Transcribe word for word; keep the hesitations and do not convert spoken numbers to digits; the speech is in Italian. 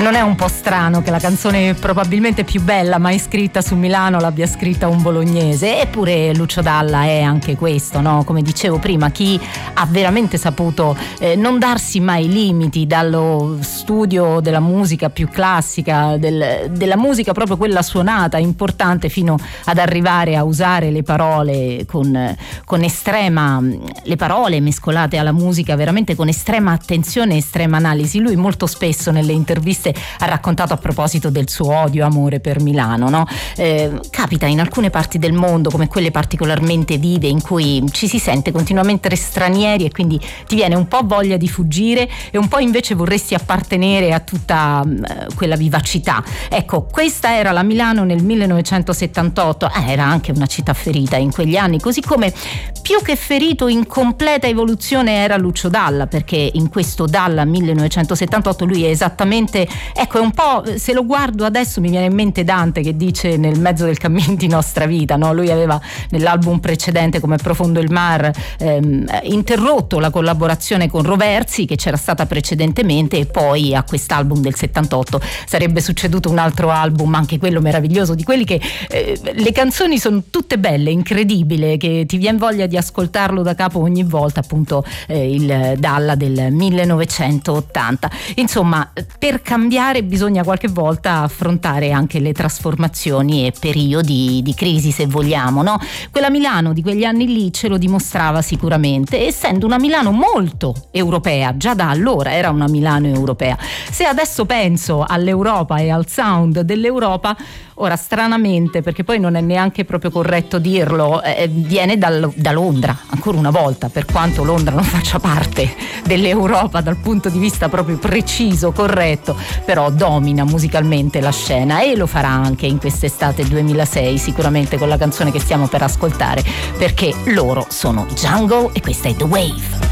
Non è un po' strano che la canzone probabilmente più bella mai scritta su Milano l'abbia scritta un bolognese? Eppure Lucio Dalla è anche questo, no? Come dicevo prima, chi ha veramente saputo eh, non darsi mai limiti, dallo studio della musica più classica, del, della musica proprio quella suonata, importante, fino ad arrivare a usare le parole con, con estrema, le parole mescolate alla musica veramente con estrema attenzione e estrema analisi. Lui molto spesso nelle interviste ha raccontato a proposito del suo odio amore per Milano, no? Eh, capita in alcune parti del mondo, come quelle particolarmente vive, in cui ci si sente continuamente stranieri e quindi ti viene un po' voglia di fuggire e un po' invece vorresti appartenere a tutta uh, quella vivacità. Ecco, questa era la Milano nel millenovecentosettantotto. Eh, era anche una città ferita in quegli anni, così come più che ferito, in completa evoluzione era Lucio Dalla, perché in questo Dalla millenovecentosettantotto lui è esattamente, ecco, è un po', se lo guardo adesso mi viene in mente Dante che dice nel mezzo del cammin di nostra vita, no? Lui aveva nell'album precedente, come Profondo il Mar, ehm, interrotto la collaborazione con Roversi che c'era stata precedentemente, e poi a quest'album del settantotto sarebbe succeduto un altro album, anche quello meraviglioso, di quelli che eh, le canzoni sono tutte belle, incredibile, che ti viene voglia di ascoltarlo da capo ogni volta, appunto eh, il Dalla del millenovecentottanta. Insomma, per cambiare bisogna qualche volta affrontare anche le trasformazioni e periodi di crisi, se vogliamo, no? Quella Milano di quegli anni lì ce lo dimostrava sicuramente, essendo una Milano molto europea, già da allora era una Milano europea. Se adesso penso all'Europa e al sound dell'Europa, ora stranamente, perché poi non è neanche proprio corretto dirlo, eh, viene dal, da Londra, ancora una volta, per quanto Londra non faccia parte dell'Europa dal punto di vista proprio preciso, corretto, però domina musicalmente la scena, e lo farà anche in quest'estate duemilasei, sicuramente con la canzone che stiamo per ascoltare, perché loro sono Django e questa è The Wave.